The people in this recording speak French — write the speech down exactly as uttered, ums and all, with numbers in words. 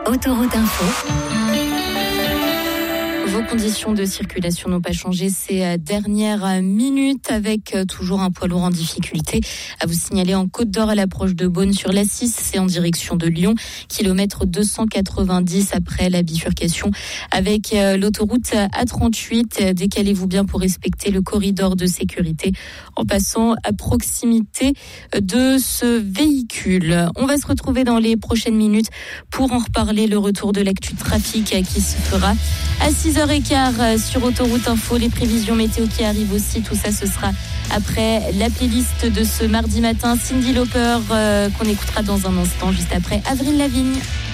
Autoroute Info. Vos conditions de circulation n'ont pas changé ces dernières minutes, avec toujours un poids lourd en difficulté. À vous signaler en Côte d'Or à l'approche de Beaune sur l'A six, c'est en direction de Lyon, kilomètre deux cent quatre-vingt-dix après la bifurcation avec l'autoroute A trente-huit. Décalez-vous bien pour respecter le corridor de sécurité en passant à proximité de ce véhicule. On va se retrouver dans les prochaines minutes pour en reparler. Le retour de l'actu trafic qui se fera à six heures quinze sur Autoroute Info. Les prévisions météo qui arrivent aussi, tout ça ce sera après la playlist de ce mardi matin. Cyndi Lauper euh, qu'on écoutera dans un instant, juste après Avril Lavigne.